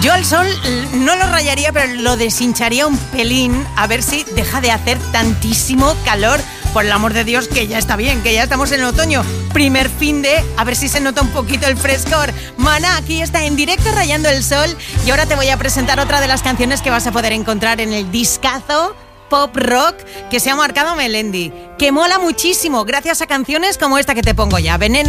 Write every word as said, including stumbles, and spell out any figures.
Yo al sol no lo rayaría, pero lo deshincharía un pelín, a ver si deja de hacer tantísimo calor. Por el amor de Dios, que ya está bien, que ya estamos en el otoño. Primer fin de, a ver si se nota un poquito el frescor. Maná, aquí está en directo rayando el sol. Y ahora te voy a presentar otra de las canciones que vas a poder encontrar en el discazo pop rock que se ha marcado Melendi, que mola muchísimo gracias a canciones como esta que te pongo ya, Veneno.